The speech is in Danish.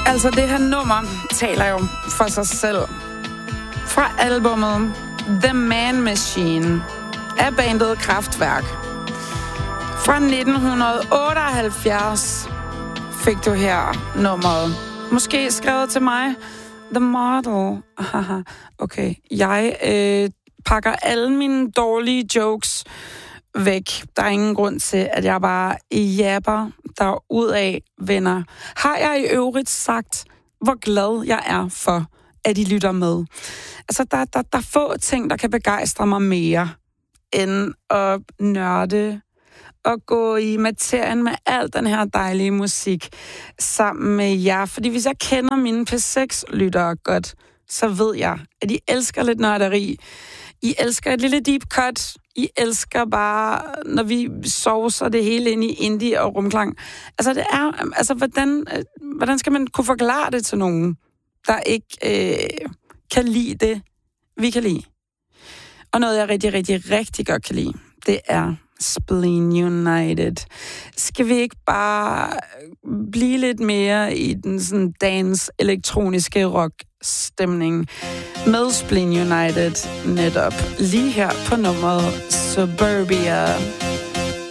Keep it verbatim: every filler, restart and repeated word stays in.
Altså, det her nummer taler jo for sig selv. Fra albumet The Man Machine af bandet Kraftwerk. Fra nitten otteoghalvfjerds fik du her nummeret. Måske skrevet til mig. The Model. Okay, jeg øh, pakker alle mine dårlige jokes væk. Der er ingen grund til, at jeg bare japper derudad, venner. Har jeg i øvrigt sagt, hvor glad jeg er for, at de lytter med? Altså, der, der, der er få ting, der kan begejstre mig mere, end at nørde og gå i materien med al den her dejlige musik sammen med jer. Fordi hvis jeg kender mine P seks-lyttere godt, så ved jeg, at I elsker lidt nørderi. I elsker et lille deep cut. I elsker bare, når vi sovser det hele ind i indie og rumklang. Altså, det er, altså hvordan, hvordan skal man kunne forklare det til nogen, der ikke øh, kan lide det, vi kan lide? Og noget, jeg rigtig, rigtig, rigtig godt kan lide, det er Spleen United. Skal vi ikke bare blive lidt mere i den sådan dance elektroniske rock stemning med Spleen United netop lige her på nummeret Suburbia.